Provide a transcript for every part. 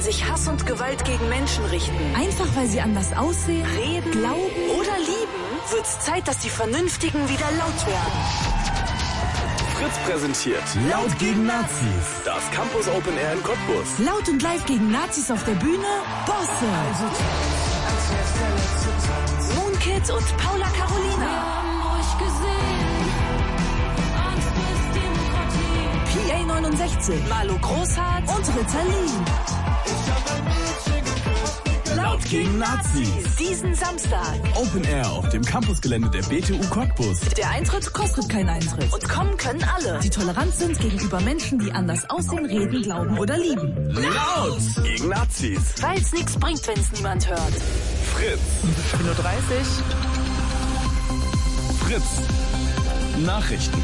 sich Hass und Gewalt gegen Menschen richten, einfach weil sie anders aussehen, reden, glauben oder lieben, wird's Zeit, dass die Vernünftigen wieder laut werden. Fritz präsentiert Laut gegen Nazis. Das Campus Open Air in Cottbus. Laut und live gegen Nazis auf der Bühne, Bosse. Moonkid und Paula Carolina. PA 69, Marlo Großhardt und Ritalin. Laut gegen Nazis. Diesen Samstag. Open Air auf dem Campusgelände der BTU Cottbus. Der Eintritt kostet keinen Eintritt. Und kommen können alle, die tolerant sind gegenüber Menschen, die anders aussehen, reden, glauben oder lieben. Laut gegen Nazis. Weil's nichts bringt, wenn's niemand hört. Fritz. 10:30 Uhr. Fritz. Nachrichten.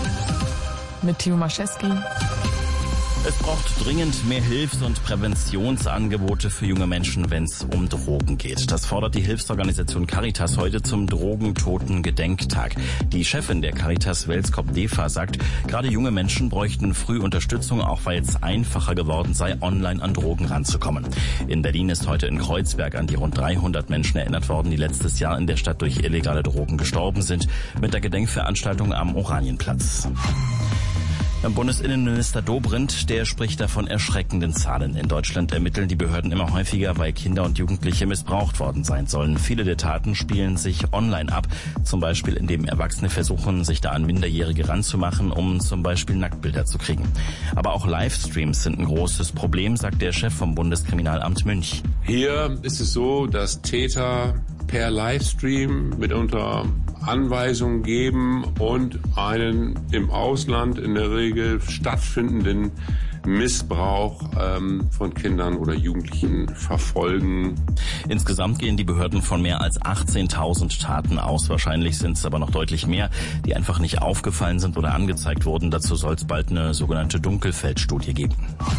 Mit Timo Maschewski. Es braucht dringend mehr Hilfs- und Präventionsangebote für junge Menschen, wenn es um Drogen geht. Das fordert die Hilfsorganisation Caritas heute zum Drogentoten-Gedenktag. Die Chefin der Caritas, Welskop-Defa, sagt, gerade junge Menschen bräuchten früh Unterstützung, auch weil es einfacher geworden sei, online an Drogen ranzukommen. In Berlin ist heute in Kreuzberg an die rund 300 Menschen erinnert worden, die letztes Jahr in der Stadt durch illegale Drogen gestorben sind, mit der Gedenkveranstaltung am Oranienplatz. Bundesinnenminister Dobrindt, der spricht davon erschreckenden Zahlen. In Deutschland ermitteln die Behörden immer häufiger, weil Kinder und Jugendliche missbraucht worden sein sollen. Viele der Taten spielen sich online ab, zum Beispiel indem Erwachsene versuchen, sich da an Minderjährige ranzumachen, um zum Beispiel Nacktbilder zu kriegen. Aber auch Livestreams sind ein großes Problem, sagt der Chef vom Bundeskriminalamt Münch. Hier ist es so, dass Täter per Livestream mitunter Anweisungen geben und einen im Ausland in der Regel stattfindenden Missbrauch von Kindern oder Jugendlichen verfolgen. Insgesamt gehen die Behörden von mehr als 18.000 Taten aus. Wahrscheinlich sind es aber noch deutlich mehr, die einfach nicht aufgefallen sind oder angezeigt wurden. Dazu soll es bald eine sogenannte Dunkelfeldstudie geben.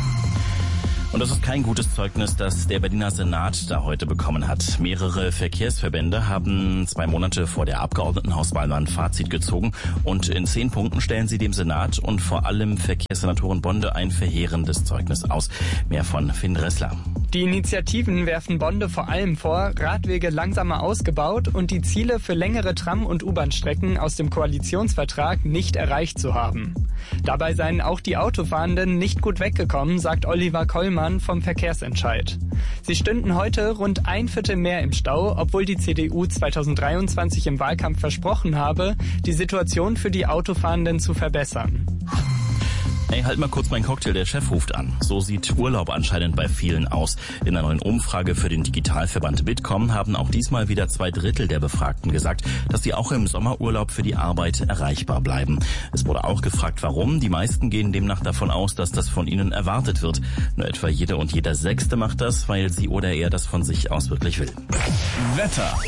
Und das ist kein gutes Zeugnis, das der Berliner Senat da heute bekommen hat. Mehrere Verkehrsverbände haben 2 Monate vor der Abgeordnetenhauswahl ein Fazit gezogen. Und in 10 Punkten stellen sie dem Senat und vor allem Verkehrssenatorin Bonde ein verheerendes Zeugnis aus. Mehr von Finn Ressler. Die Initiativen werfen Bonde vor allem vor, Radwege langsamer ausgebaut und die Ziele für längere Tram- und U-Bahn-Strecken aus dem Koalitionsvertrag nicht erreicht zu haben. Dabei seien auch die Autofahrenden nicht gut weggekommen, sagt Oliver Kollmann vom Verkehrsentscheid. Sie stünden heute rund 1/4 mehr im Stau, obwohl die CDU 2023 im Wahlkampf versprochen habe, die Situation für die Autofahrenden zu verbessern. Hey, halt mal kurz meinen Cocktail, der Chef ruft an. So sieht Urlaub anscheinend bei vielen aus. In einer neuen Umfrage für den Digitalverband Bitkom haben auch diesmal wieder 2/3 der Befragten gesagt, dass sie auch im Sommerurlaub für die Arbeit erreichbar bleiben. Es wurde auch gefragt, warum. Die meisten gehen demnach davon aus, dass das von ihnen erwartet wird. Nur etwa jede und jeder Sechste macht das, weil sie oder er das von sich aus wirklich will. Wetter.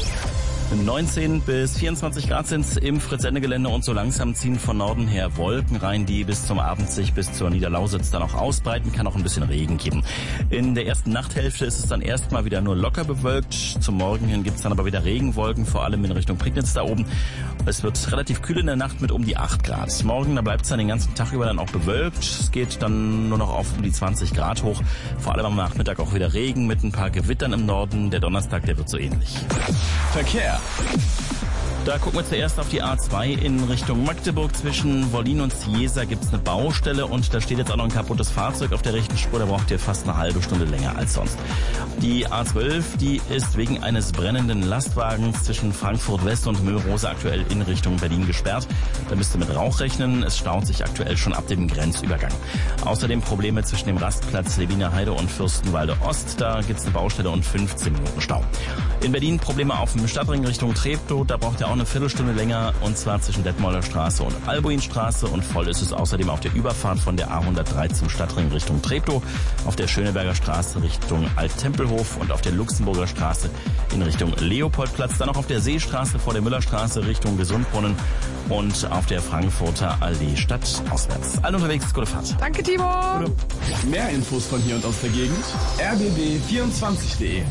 19 bis 24 Grad sind's im Fritz-Ende-Gelände und so langsam ziehen von Norden her Wolken rein, die bis zum Abend sich bis zur Niederlausitz dann auch ausbreiten, kann auch ein bisschen Regen geben. In der ersten Nachthälfte ist es dann erstmal wieder nur locker bewölkt. Zum Morgen hin gibt's dann aber wieder Regenwolken, vor allem in Richtung Prignitz da oben. Es wird relativ kühl in der Nacht mit um die 8 Grad. Morgen, da bleibt's dann den ganzen Tag über dann auch bewölkt. Es geht dann nur noch auf um die 20 Grad hoch. Vor allem am Nachmittag auch wieder Regen mit ein paar Gewittern im Norden. Der Donnerstag, der wird so ähnlich. Verkehr. Da gucken wir zuerst auf die A2 in Richtung Magdeburg. Zwischen Wollin und Ciesa gibt's eine Baustelle und da steht jetzt auch noch ein kaputtes Fahrzeug auf der rechten Spur. Da braucht ihr fast eine halbe Stunde länger als sonst. Die A12, die ist wegen eines brennenden Lastwagens zwischen Frankfurt West und Müllrose aktuell in Richtung Berlin gesperrt. Da müsst ihr mit Rauch rechnen. Es staut sich aktuell schon ab dem Grenzübergang. Außerdem Probleme zwischen dem Rastplatz Leviner Heide und Fürstenwalde Ost. Da gibt's eine Baustelle und 15 Minuten Stau. In Berlin Probleme auf dem Stadtring Richtung Treptow. Da braucht ihr auch eine Viertelstunde länger, und zwar zwischen Detmolder Straße und Albuinstraße, und voll ist es außerdem auf der Überfahrt von der A103 zum Stadtring Richtung Treptow, auf der Schöneberger Straße Richtung Alttempelhof und auf der Luxemburger Straße in Richtung Leopoldplatz, dann noch auf der Seestraße vor der Müllerstraße Richtung Gesundbrunnen und auf der Frankfurter Allee stadtauswärts. Allen unterwegs, gute Fahrt. Danke, Timo. Gute. Mehr Infos von hier und aus der Gegend, rbb24.de.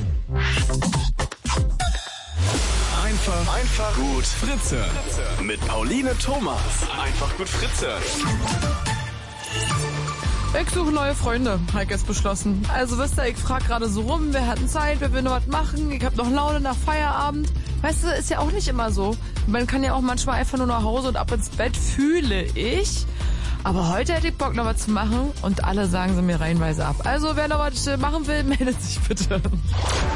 Einfach gut Fritze. Mit Pauline Thomas. Einfach gut Fritze. Ich suche neue Freunde, habe ich jetzt beschlossen. Also wisst ihr, ich frage gerade so rum, wer hat Zeit, wer will noch was machen, ich habe noch Laune nach Feierabend. Weißt du, ist ja auch nicht immer so. Man kann ja auch manchmal einfach nur nach Hause und ab ins Bett, fühle ich. Aber heute hätte ich Bock, noch was zu machen und alle sagen sie mir reihenweise ab. Also wer noch was machen will, meldet sich bitte.